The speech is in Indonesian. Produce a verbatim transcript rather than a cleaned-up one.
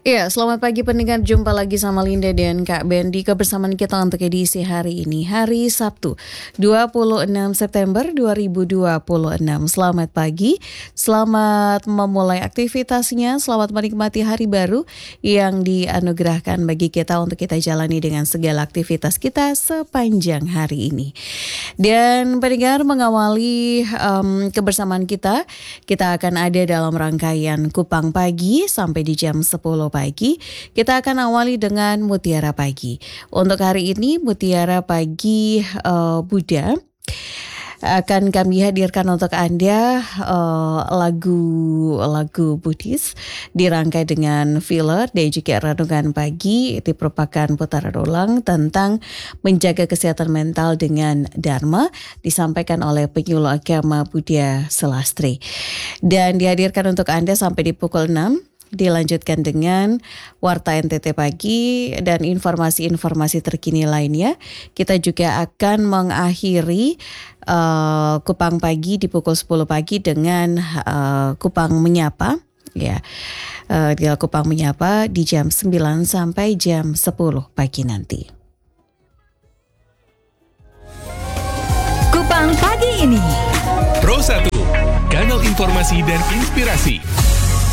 Iya, selamat pagi pendengar. Jumpa lagi sama Linda dan Kak Ben di kebersamaan kita untuk edisi hari ini, hari Sabtu, dua puluh enam September dua ribu dua puluh enam. Selamat pagi, selamat memulai aktivitasnya, selamat menikmati hari baru yang dianugerahkan bagi kita untuk kita jalani dengan segala aktivitas kita sepanjang hari ini. Dan pendengar, mengawali um, kebersamaan kita, kita akan ada dalam rangkaian Kupang Pagi sampai di jam sepuluh pagi. Kita akan awali dengan Mutiara Pagi. Untuk hari ini Mutiara Pagi uh, Buddha akan kami hadirkan untuk Anda uh, lagu-lagu Buddhis dirangkai dengan filler dan juga renungan pagi. Itu merupakan putaran ulang tentang menjaga kesehatan mental dengan Dharma, disampaikan oleh penyuluh agama Buddha Selastri. Dan dihadirkan untuk Anda sampai di pukul enam. Dilanjutkan dengan Warta N T T Pagi dan informasi-informasi terkini lainnya. Kita juga akan mengakhiri uh, Kupang Pagi di pukul sepuluh pagi dengan uh, Kupang Menyapa. Ya, uh, di Kupang Menyapa di jam sembilan sampai jam sepuluh pagi nanti. Kupang Pagi ini Pro satu, kanal informasi dan inspirasi.